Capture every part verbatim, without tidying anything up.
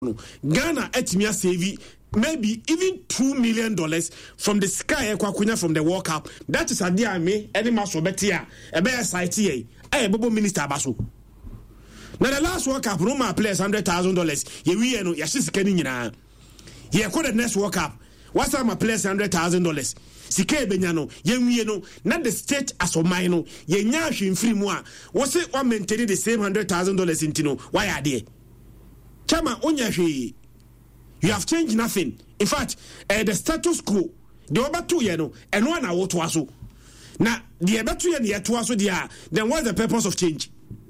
Ghana etimia save maybe even two million dollars from the sky ekwakunya from the World Cup. That is a dear me any match for betia e be site here eh bobo minister abaso. Now the last World Cup no ma players one hundred thousand dollars ye we no ya sika ni nyina ye ko the next World Cup what's my players one hundred thousand dollars sika e benya no ye wie no na the state asomai no ye nya hwe mfiri mu a wo se wa maintain the same one hundred thousand dollars intino why are there Chama Onyashi, you have changed nothing. In fact, uh, the status quo, the over two years, and one hour to us. Now, the other two years to us, then what's the purpose of change?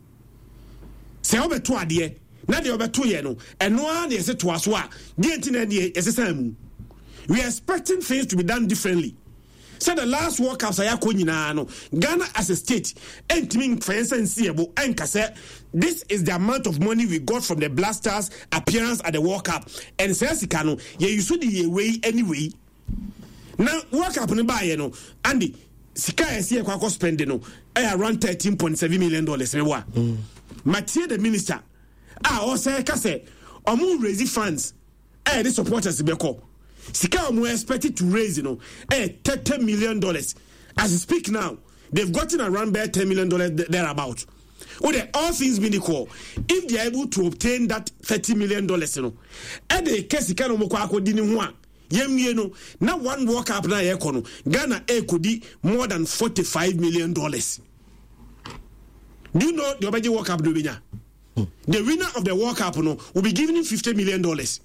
Say over two years, now the over two years, and one is to us. The internet is the same. We are expecting things to be done differently. So the last World Cup saya konyina no Ghana as a state entiming for instance and kase this is the amount of money we got from the Blasters appearance at the World Cup and say sika no ye you should the way anyway now World Cup no buy no Andy sika ese e kwakọ spend no around thirteen point seven million dollars me wa Mathieu the minister ah o say kase omu raise funds eh the supporters be call Sika we expected to raise, you know, eh, thirty million dollars. As we speak now, they've gotten around bare ten million dollars thereabout. Oh, they all things being equal. If they are able to obtain that thirty million dollars, you know, and the case Sika no moko akodini ho yem ye no, now one World Cup na ye kono, Ghana e kodi more than forty-five million dollars. Do you know the Obaji World Cup do winner? Hmm. The winner of the World Cup no will be given him fifty million dollars.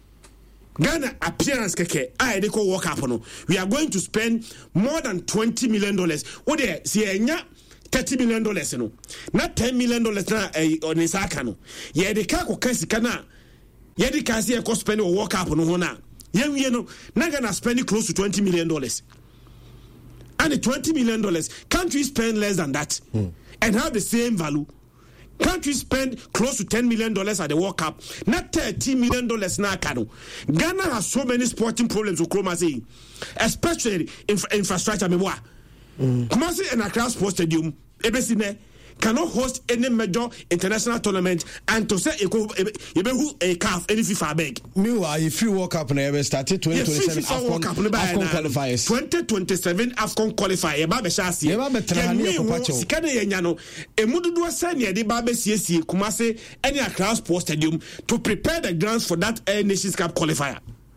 Ghana appearance keke I dey call World Cup no we are going to spend more than twenty million dollars. What there see enya thirty million dollars no not ten million dollars na eh, on isaka no ye dey ka ko kasika na ye dey ka see e ko spend World Cup no ho na ye wie no na Ghana spend close to twenty million dollars and the twenty million dollars countries spend less than that hmm. and have the same value. Countries spend close to ten million dollars at the World Cup, not thirty million dollars now. Ghana has so many sporting problems with Kumasi, especially infra- infrastructure. Mm. Kumasi and Accra Sports Stadium, Ebesine, cannot host any major international tournament and to say Ebehu a calf any FIFA beg. Meanwhile, if you World Cup never started twenty twenty-seven AFCON qualifiers. twenty twenty-seven AFCON qualifier. Eba beshasi. Eba betrahani apopacho. Sikane yenyano. Emududu asani edi babe C S C Kumasi any Accra Sports Stadium to prepare the grounds for that Air Nations Cup qualifier.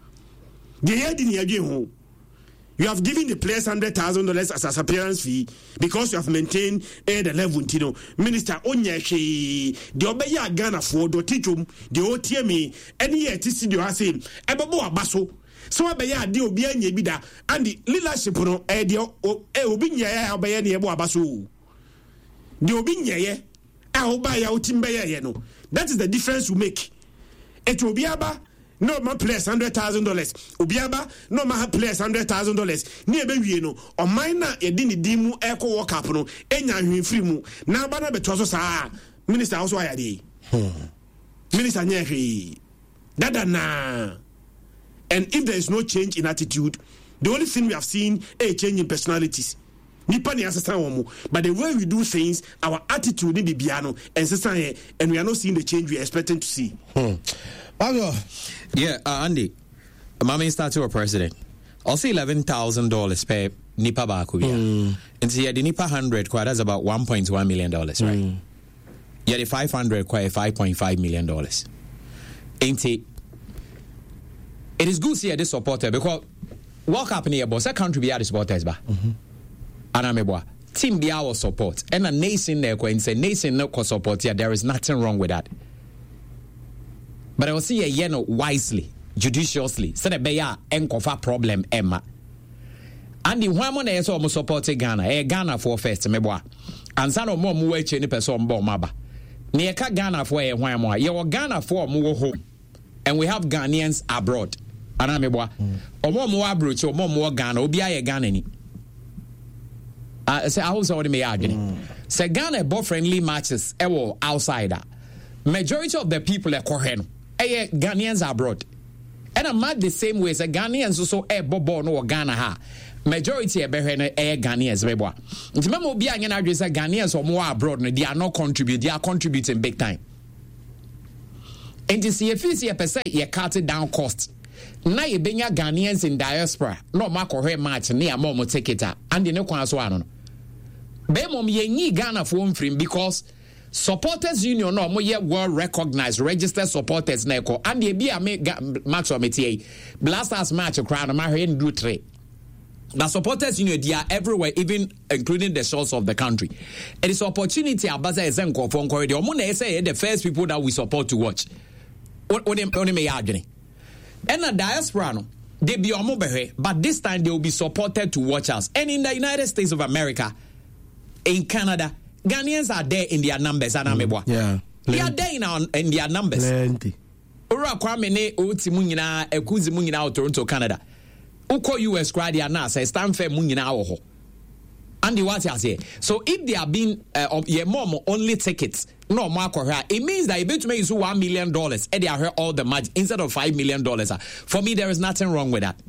The year didn't yagi. You have given the players one hundred thousand dollars as an appearance fee because you have maintained eh, the level. You know, Minister Onyeshi, the Obeya Ghana for the Titum, the O T M E, any year T C D has seen, Ebabo Abaso. So Obeya, the Obian Yebida, and the leadership on Edio, Obinya, Obeya, Ebo Abaso. The Obinya, Aobaya, Otimbaya, you know. That is the difference we make. It will be about. No my players hundred thousand dollars. Obiaba no my players hundred thousand dollars. Ni ebe wie no. O mine na ye di ni di mu eko World Cup no. Enya hwe free mu. Na ba na beto so saa. Minister also ayade. Hmm. Minister nya hwe. Dada na. And if there is no change in attitude, the only thing we have seen is a change in personalities. Nipa ni asesa womo. But the way we do things, our attitude ni bibiano and sesa and we are not seeing the change we are expecting to see. Hmm. Yeah, uh, Andy, Mami started a president. Also eleven thousand dollars per Nipa Baku. Mm. And so, yeah, the Nipa one hundred, that's about one point one million dollars, right? Mm. Yeah, the five hundred, quite five point five million dollars. Ain't it? It is good to see this supporter because World Cup near boss, that country be the supporters, ba. And I'm a team be our support. And a nation there, and say nation no support, yeah, there is nothing wrong with that. But I will see a you know wisely, judiciously. So the beya enkofa problem Emma. And the one money is almost supporting Ghana. Eh Ghana for first meboa. And some of more more any person bomb maba. Near Ghana for a one more. You Ghana for more home. And we have Ghanaians abroad. And I'm meboa. Or more more abroad, or more more Ghana, or be a Ghana ni. I say I also want to make argument. Say Ghana ball friendly matches ewo outsider. Majority of the people are Kohen. Eh, Ghanaians abroad. And I'm mad the same way as a Ghanaians also eh bobo no Ghana ha. Majority of Behena eh Ghanaians beboa. Nti memo bi anya na adwe say Ghanaians or more abroad no they are not contribute, they are contributing big time. And to see if you per se, you cut it down cost. Now you bring your Ghanaians in diaspora. No mark or match near Momo take it up. And you know, Kwanswan. Bemom ye ni Ghana for free because supporters union no more well recognized registered supporters neko and ye be a match or metie blasters match crown my hand do three. The supporters union they are everywhere, even including the shores of the country. It is opportunity abaza ezenko for nko the omuna say the first people that we support to watch. What what them may argue. And the diaspora no they be omo, but this time they will be supported to watch us. And in the United States of America, in Canada, Ghanaians are there in their numbers. Mm, yeah, they are there in, our, in their numbers. Plenty. Ura kwame ne oti munyina ekuzi munyina Toronto, Canada. Uko U S crowd ya na say stand fair munyina wo ho. And the what you say. So if they are being uh, yeah, more only tickets, no more it means that you bet to make you one million dollars and they are all the match instead of five million dollars. For me, there is nothing wrong with that.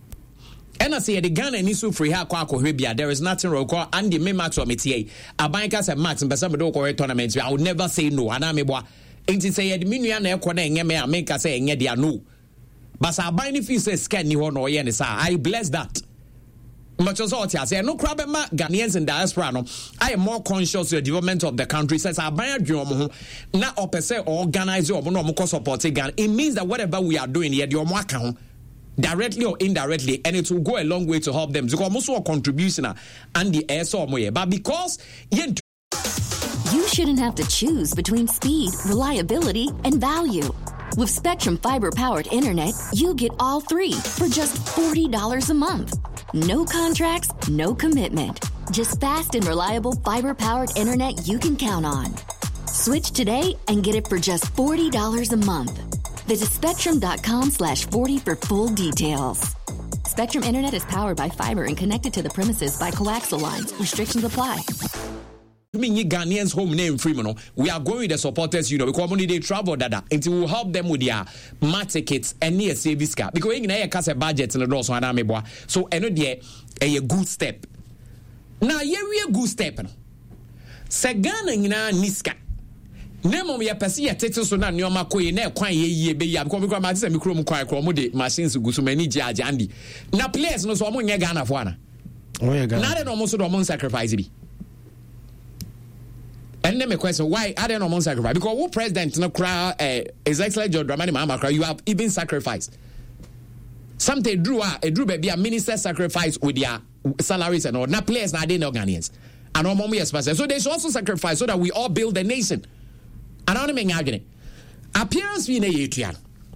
And I say the Ghana needs to free her Kwako. There is nothing wrong. And the main match of me, a banker said match and some do tournaments. I would never say no. And I'm a and to say the million air corner and make us say yeah no. But I buy if you say scan you or yen I bless that. Much as all I say, no crab and Ghanaians in diaspora. No, I am more conscious of the development of the country. Says I buy a dream, not up say organize your no more supporting Ghana. It means that whatever we are doing here, your more account, directly or indirectly, and it will go a long way to help them. Because also a contribution and the air so more. But because you shouldn't have to choose between speed, reliability, and value. With Spectrum fiber-powered internet, you get all three for just forty dollars a month. No contracts, no commitment. Just fast and reliable fiber-powered internet you can count on. Switch today and get it for just forty dollars a month. Visit spectrum.com slash 40 for full details. Spectrum Internet is powered by fiber and connected to the premises by coaxial lines. Restrictions apply. Ghanaians home name Freeman. We are going with the supporters, you know, because when they travel dada, and it will help them with their match tickets and near service car. Because in a case of budget in the door, so I know so another a good step. Now here we a good step. Se Ghana ina niska. Nemo ya pesi ya tete so na nyoma koye na kwan ye ye be ya because me ma say me krom kwan krom de machines gu so mani jaje andi. Na players no so omo nye Ghana fo ana. Oh yeah Ghana. Na de no mo so do mo sacrifice bi. And then my question, why are they not sacrifice? Because what president no cry uh, His Excellency John Dramani Mahama, you have even sacrificed. Something drew a drew baby a minister sacrifice with their salaries and all. Now players now they no Ghanaians. And all mommy is so they should also sacrifice so that we all build a nation. And I don't mean argument. Appearance we na yetuan.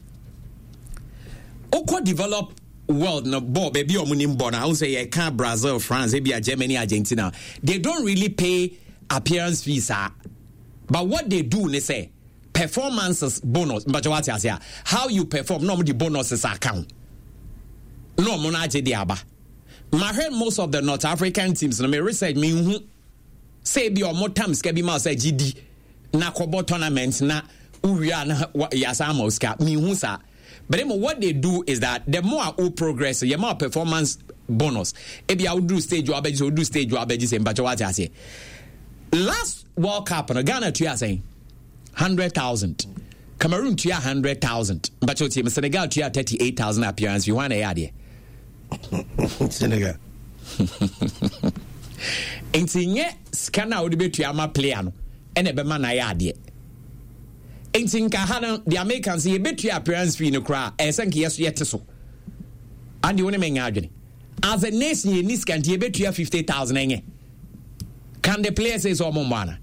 Oko develop world no ball baby omunim born. I would say I can't Brazil, France, maybe Germany, Argentina. They don't really pay appearance fees are, but what they do they say performances bonus but what you say how you perform no the bonuses account no monaje de aba my heard most of the North African teams no me research me hu say be or more times ke bi ma say G D na kobo tournament na uwia na yasa moska me hu sa but then what they do is that the more I progress the more performance bonus e be I would do stage you abeji so do stage you abeji say but what you say. Last World Cup in Ghana, you are saying hundred thousand. Cameroon, you are hundred thousand. But your team, Senegal, you are thirty-eight thousand appearance. You want a yard here? Senegal. And seeing scanner would be to your player, and a man a yard here. And seeing Kahana, the Americans, you bet your appearance fee in the crowd, and thank yes, yet so. And you want to make argument. As a nation, you need scan, you bet you have fifty thousand. Can the players say so Mombana?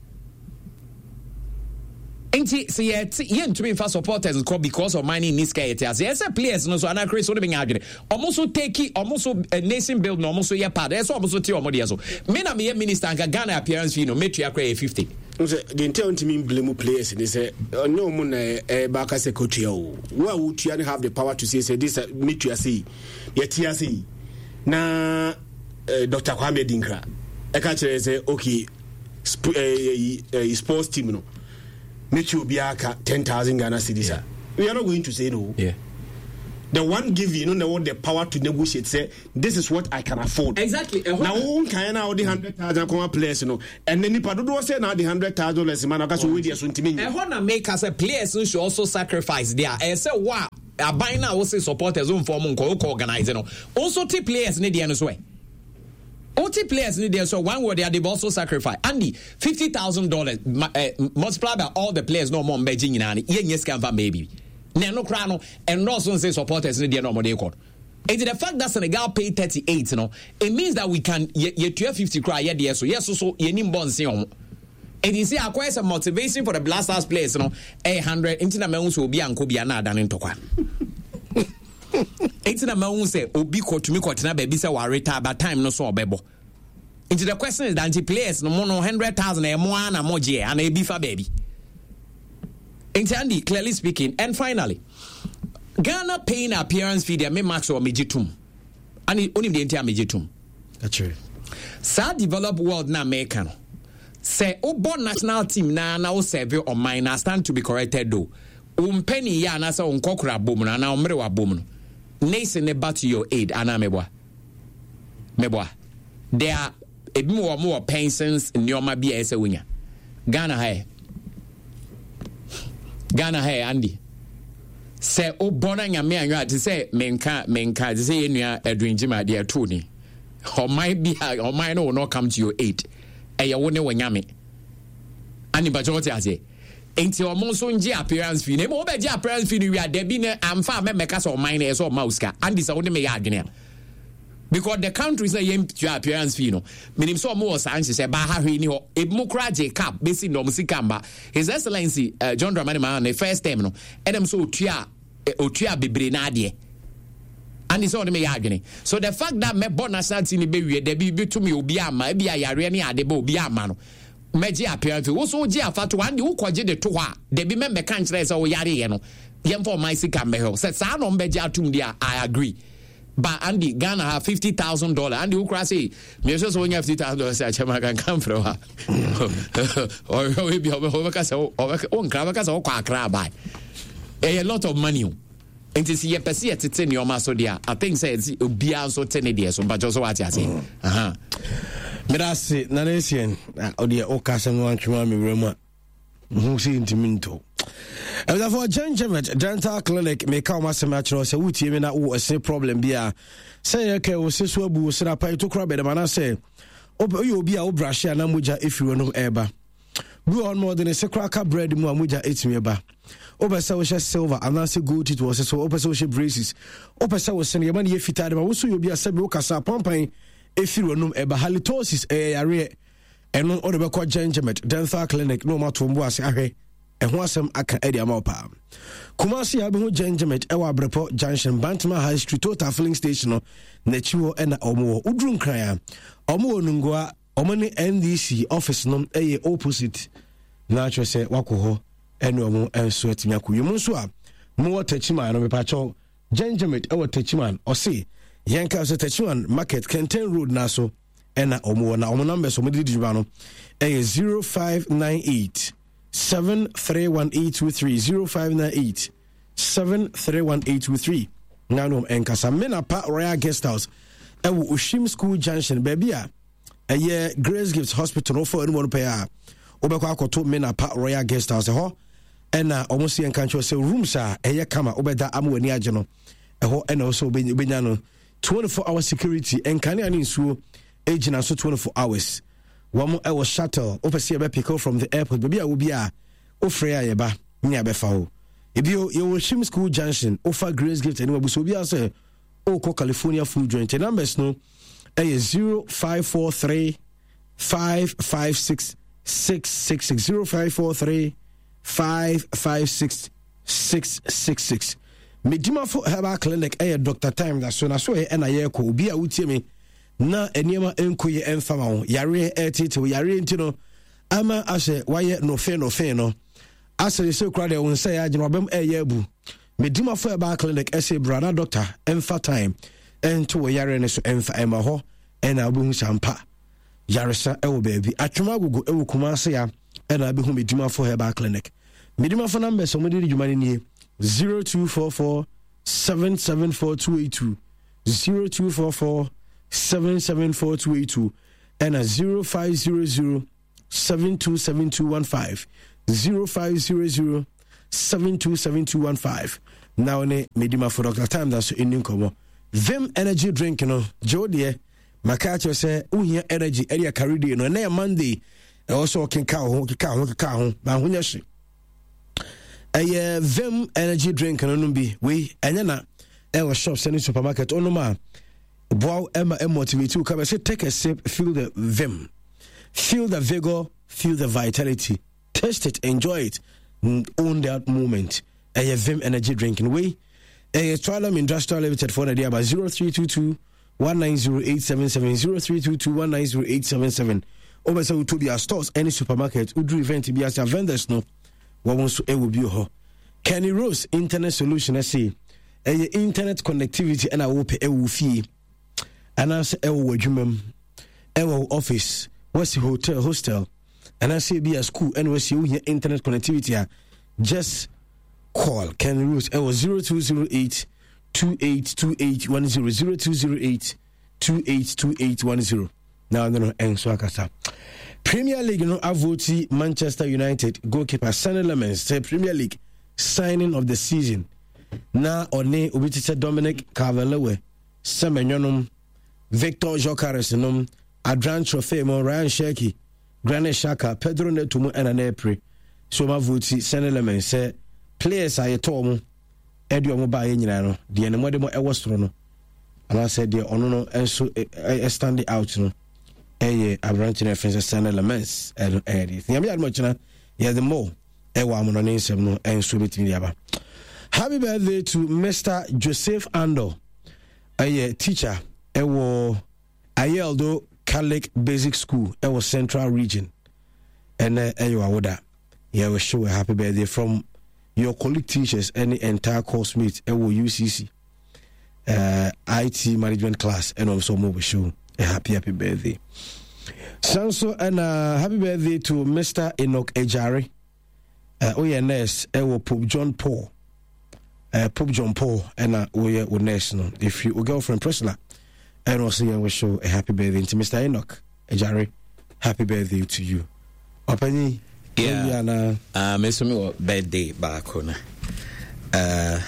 Ain't it see yet yen to be for supporters because of money in this case? Yes, players no so ana Chris so be argument. Almost take it almost a nation build no almost yeah part. That's almost tell omo so. Me na me minister and Ghana appearance fee no make you acquire fifty. The intent to me blame players and they say no mun eh back as a coach here. Why would you have the power to say say this meet you see? Yet you see. Na Doctor Kwame Dinkra I can't say okay sp- uh, uh, sports team no meet you be aka ten thousand Ghana cedis. Yeah. We are not going to say no. Yeah. the one give you, you know, the power to negotiate. Say, this is what I can afford. Exactly. Now, who can now the hundred thousand come players, you know, and then if I do say now the hundred thousand dollars, man, I got to wait there soon to me. I want to make us a players who should also sacrifice there. I say, wow, I buy now also supporters on form organizing. Also, T players need the end as well. O T players need there, so one word they also sacrifice. Andy, fifty thousand dollars multiplied by all the players, no more Beijing in any. Yes, can maybe. No crano and also say supporters need the normal day code. It's the fact that Senegal paid thirty-eight, you know, it means that we can ye twelve fifty cry yes, so yes, so ye nim bon sion. And you see, acquire some motivation for the Blasters players, you know, eight hundred into the mountains will be uncle be another than in Tokwa. Into the mountains say, Obi ko to me ko tina baby say warita but time no so bebo. Into the question is that players no more one hundred thousand a more and a more J and a beef baby. Andy, clearly speaking, and finally, Ghana paying appearance fee there may max or mejitum, and only the entire mejitum. That's true. Sa develop world na American. Say, oh, born national team na now survey or mine stand to be corrected though. Um penny ya na sa unkokura boom na na umrewa boom. Nation ne bat to your aid ana meboa. Meboa. There are a bit more more pensions in your mabi as a winner. Ghana high. Ghana hey Andy say o bona nyame anwa te say menka menka te say enua Edwin Jima de atuni o might be o might no not come to your aid e ye wo ne wanyame ani ba jote ase enti o mo so nje appearance fee ne mo be je appearance fee ni wi ade bi ne amfa me meka so o mine e so mouse ka Andy say wo ne me ya adwene because the country say yem to appearance fee no minim so mo was anche say ba ha hwe ni ho e mo kra je cap besi no mo sikamba his excellency uh, John Dramani Man the first time no edem so otua otua bebre na ade and is on me yadwene so the fact that me born national team be wie da bi bitumi obi ama bi ayare ne ade ba obi ama no meji appearance fee wo so ji afato one de wo kwaje de to ha da bi me me kan kire say wo yare ye no yem for my sikamba he say sa no mbeji atum dia I agree. But Andy, Ghana have fifty thousand dollars. Andy, who can say, me just only have fifty thousand dollars. I can come from her. Or maybe over Casa or Cravacas or Quacra a lot of money. And to see a Pessia to ten your masodia. I think says be also ten ideas, but just what I say. Uh huh. Medasi, Nanesian, or the Ocasan one to me, Roma, who seem to minto. And therefore, Gingermet Dental Clinic may come as a match or say, Would you mean a say problem be a say, okay, was this wabu, send a pie to crab at a man. I say, Oh, you'll be a brush and Amuja if you were no ever. We on more than a secracker bread, Muamuja eight me bar. Opa Sawasha silver, and Nancy good it was so Opa Social braces. Opa Sawas send your money if you tired, but also you'll be a Sabucasa pumping if you were no ever. Halitosis, a area, and no other called Gingermet Dental Clinic, no matter what say. And who some aka area mopa. Kumasi abihu Gingermet ewa Brepo Junction Bantama High Street Total Filling Station Nechiwo ena omo udrun kraya omo nungwa omani N D C office nom eye opposite na cho se wakoho ene omo enso atimi akọ yumunso a mo tachiman no mepacho Gingermet ewa tachiman ose yenka so tachiman market Kenten Road na so ena omo na omo number so mo di diba no eye zero five nine eight seven three one eight two three zero five nine eight seven three one eight two three. Nanom enkasa mena pa Royal Guest House ewo Oshim School Junction baby a eye Grace Gift Hospital for anyone pay a obekwa akoto mena pa Royal Guest House ho ena omosi enkancho say rooms a eye kama obeda amwani age no eho ena also obenya no twenty-four hour security enkane ani nsuo ejina so twenty-four hours. One I was shuttle, opposite a pick from the airport, baby, I will be a Ofrea Yeba, near Befao. If you you will Shim School Junction, offer Grace Gift, and we will be as a Oko California food joint. The numbers no a zero five four three five five six six six six zero five four three five five six six six six. Medima for Herbal Clinic, a Doctor Time that soon as so and I echo be a utime. Na eniema enkoye emfama ho yare etete yare ntino ama ase waye no fe no fe no ase se kura de won say agene obem eye abu medima for Herbal Clinic ese brother doctor emfa time ento yare ne so emfa ema ho ena abu sampa yare sa ewo baby atwoma gugu ewo Kumase ya ena abu medima for Herbal Clinic medima for number so mo di djuma ni zero two four four seven seven four two eight two, zero two four four seven seven four two eight two, and a zero five zero zero seven two seven two one five, zero five zero zero seven two seven two one five. Now ne medima for Doctor Time that's in Ninkomo. Vim energy drink no Jodie Makacho say unya energy area carry no na Monday also can cow cow cow ma hunya shi. A Vim energy drink no bi we enena e was shop selling supermarket onoma. Bow Emma and motivate you come say take a sip, feel the vim, feel the vigor, feel the vitality, taste it, enjoy it, own that moment. A vim energy drinking way. A Trialum Industrial Limited for the day about zero three two two one nine zero eight seven seven zero three two two one nine zero eight seven seven. Over so to be our stores, any supermarket, would do event to be as a vendors no. What wants to will be her. Kenny Rose Internet Solution I say a internet connectivity and I will pay a fee. And I say, "Ewo wajumem, ewo office, what's the hotel, hostel, and I say be a school, and what's your internet connectivity? Just call Ken Rose. Ewo zero two zero eight two eight two eight one zero zero two zero eight two eight two eight one zero. Now I'm gonna answer Akasa. Premier League, you know, Avoti Manchester United goalkeeper Sonny Lemons say Premier League signing of the season. Now One Ubitisa Dominic Calvert-Lewin, Semenyonom. Victor Jokares nom Adran Trophy mo Ryan Sheki Granit Xhaka Pedro Neto and an April so ma vote Sonny Lemons say players are tom edu mo ba nyina no de ne mo de mo e wostro no and I said de ono no enso e stand out no eh Abrante na friends Sonny Lemons and eh yam ya mo china yeah the more e wa mo no nsem no enso betimi aba. Happy birthday to Mister Joseph Ando, a teacher Ewo Ayeldo Catholic Basic School, Ewo Central Region, and Ewo Awoda. Yeah, we show a happy birthday from your colleague teachers and the entire course mate, Ewo U C C, uh, I T management class, and also mobile show a happy happy birthday. Sanso and uh, happy birthday to Mister Enoch Ejari, uh, O Y N S, Ewo Pope John Paul, uh, Pope John Paul, and uh, O Y N S. No, if you girlfriend Priscilla. And also, I wish you a happy birthday to Mister Enoch Ejari. Happy birthday to you. Opani, yeah. Uh, Mister Me birthday back on. Uh,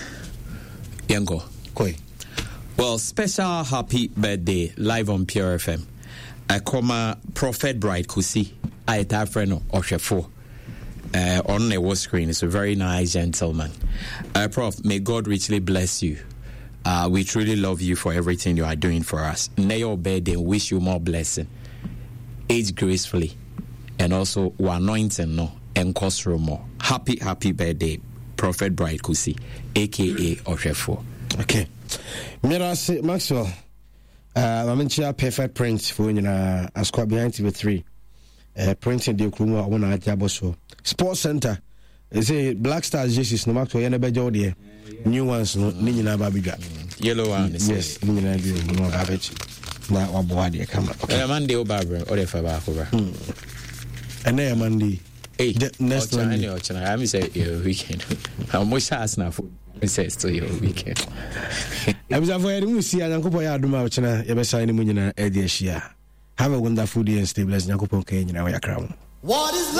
Yango. Koi. Well, special happy birthday live on Pure F M. I come Prophet Bright Kusi. I have friend of Shefo. Uh, on the wall screen, it's a very nice gentleman. Uh, Prof, may God richly bless you. Uh, we truly love you for everything you are doing for us. May your birthday, wish you more blessing. Age gracefully. And also, we anointing no and cost more. Happy, happy birthday, Prophet Bright Kusi, aka Oshefo. Okay. Mirasi Maxwell. Uh, I'm in chair perfect print for you know, a squad behind T V three. Uh, printing the Kuruma, one at Jaboso. Sports Center. They say Black Stars jerseys, no matter what, you're there. New ones, no, Nina Babija. Yellow one, yes, Nina, no, Babbage. Now, what boy, come up. Monday, or Barbara, or if I back over. And then Monday. Hey, next Monday. I'm going to say your weekend. How much has now food? It says to your weekend. I was avoiding Musi and Uncle Boyaduma, China, ever signing Munina, Edia Shia. Have a wonderful day and stay blessed, Uncle Ponke, in our crown. What is